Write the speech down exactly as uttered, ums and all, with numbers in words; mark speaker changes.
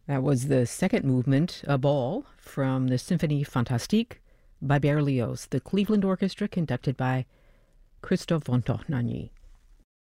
Speaker 1: That was the second movement, A Ball, from the Symphonie Fantastique by Berlioz, the Cleveland Orchestra conducted by Christophe Vontohnagny.